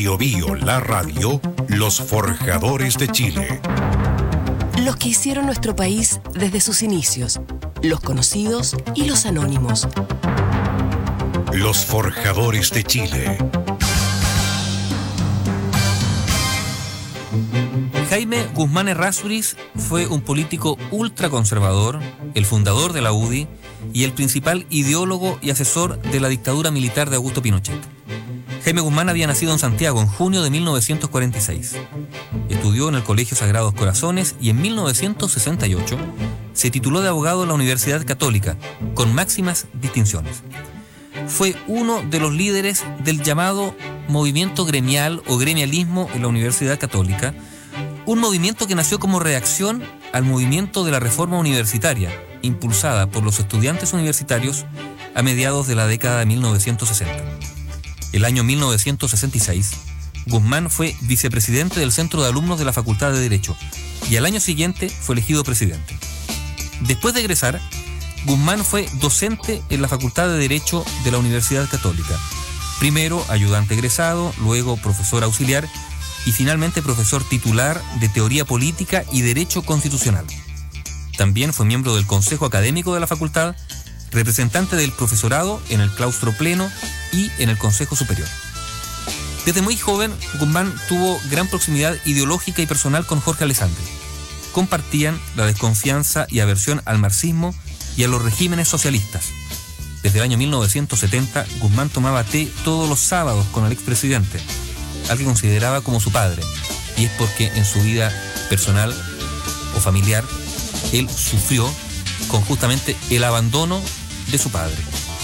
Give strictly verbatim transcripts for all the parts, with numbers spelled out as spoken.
Bio Bio, la radio, los forjadores de Chile. Los que hicieron nuestro país desde sus inicios, los conocidos y los anónimos. Los forjadores de Chile. Jaime Guzmán Errázuriz fue un político ultraconservador, el fundador de la U D I y el principal ideólogo y asesor de la dictadura militar de Augusto Pinochet. Jaime Guzmán había nacido en Santiago en junio de mil novecientos cuarenta y seis. Estudió en el Colegio Sagrados Corazones y en mil novecientos sesenta y ocho se tituló de abogado en la Universidad Católica, con máximas distinciones. Fue uno de los líderes del llamado movimiento gremial o gremialismo en la Universidad Católica, un movimiento que nació como reacción al movimiento de la reforma universitaria, impulsada por los estudiantes universitarios a mediados de la década de mil novecientos sesenta. El año mil novecientos sesenta y seis, Guzmán fue vicepresidente del Centro de Alumnos de la Facultad de Derecho y al año siguiente fue elegido presidente. Después de egresar, Guzmán fue docente en la Facultad de Derecho de la Universidad Católica. Primero ayudante egresado, luego profesor auxiliar y finalmente profesor titular de Teoría Política y Derecho Constitucional. También fue miembro del Consejo Académico de la Facultad, representante del profesorado en el claustro pleno y en el Consejo Superior. Desde muy joven, Guzmán tuvo gran proximidad ideológica y personal con Jorge Alessandri. Compartían la desconfianza y aversión al marxismo y a los regímenes socialistas. Desde el año mil novecientos setenta, Guzmán tomaba té todos los sábados con el expresidente, al que consideraba como su padre, y es porque en su vida personal o familiar, él sufrió con justamente el abandono de su padre.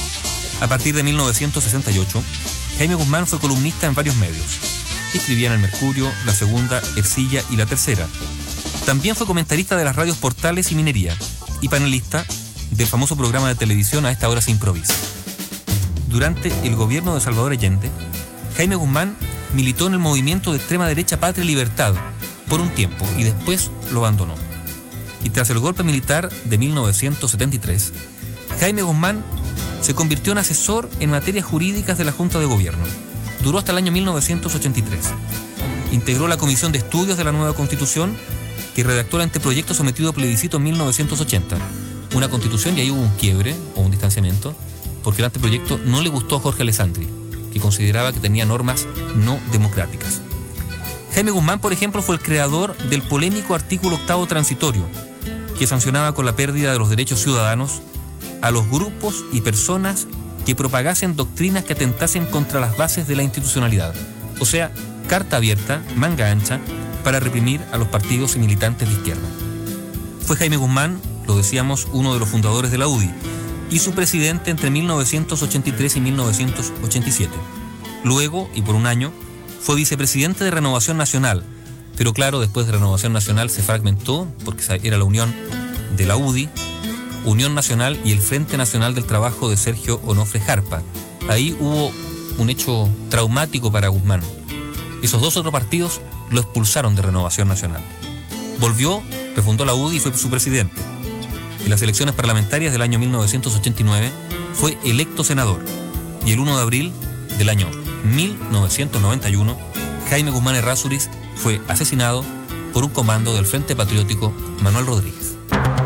A partir de mil novecientos sesenta y ocho, Jaime Guzmán fue columnista en varios medios. Escribía en El Mercurio, La Segunda, Ercilla y La Tercera. También fue comentarista de las radios Portales y Minería y panelista del famoso programa de televisión A esta hora se improvisa. Durante el gobierno de Salvador Allende, Jaime Guzmán militó en el movimiento de extrema derecha Patria y Libertad por un tiempo y después lo abandonó. Y tras el golpe militar de mil novecientos setenta y tres, Jaime Guzmán se convirtió en asesor en materias jurídicas de la Junta de Gobierno. Duró hasta el año mil novecientos ochenta y tres. Integró la Comisión de Estudios de la Nueva Constitución, que redactó el anteproyecto sometido a plebiscito en mil novecientos ochenta. Una constitución y ahí hubo un quiebre o un distanciamiento, porque el anteproyecto no le gustó a Jorge Alessandri, que consideraba que tenía normas no democráticas. Jaime Guzmán, por ejemplo, fue el creador del polémico artículo octavo transitorio, que sancionaba con la pérdida de los derechos ciudadanos a los grupos y personas que propagasen doctrinas que atentasen contra las bases de la institucionalidad. O sea, carta abierta, manga ancha, para reprimir a los partidos y militantes de izquierda. Fue Jaime Guzmán, lo decíamos, uno de los fundadores de la U D I y su presidente entre mil novecientos ochenta y tres y mil novecientos ochenta y siete. Luego, y por un año, fue vicepresidente de Renovación Nacional, pero claro, después de Renovación Nacional se fragmentó porque era la unión de la U D I, Unión Nacional y el Frente Nacional del Trabajo de Sergio Onofre Jarpa. Ahí hubo un hecho traumático para Guzmán. Esos dos otros partidos lo expulsaron de Renovación Nacional. Volvió, refundó la U D I y fue su presidente. En las elecciones parlamentarias del año mil novecientos ochenta y nueve fue electo senador. Y el uno de abril del año mil novecientos noventa y uno, Jaime Guzmán Errázuriz fue asesinado por un comando del Frente Patriótico Manuel Rodríguez.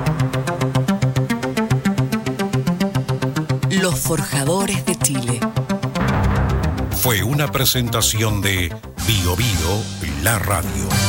Los forjadores de Chile. Fue una presentación de Bio Bio, la radio.